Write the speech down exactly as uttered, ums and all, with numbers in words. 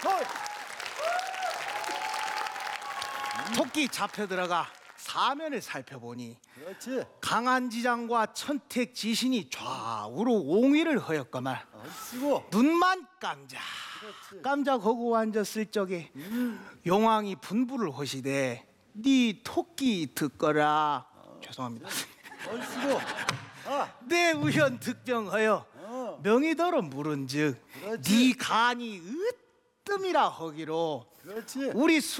토끼 잡혀 들어가 사면을 살펴보니 그렇지. 강한지장과 천택지신이 좌우로 옹위를 하였거만 아이고. 눈만 깜작 그렇지. 깜짝하고 앉았을 적에 용왕이 분부를 하시되 네 토끼 듣거라. 죄송합니다. 아이고. 아, 내 우연 득병하여 어. 명의더러 물은즉 그렇지. 네 간이 으뜸이라 하기로 그렇지. 우리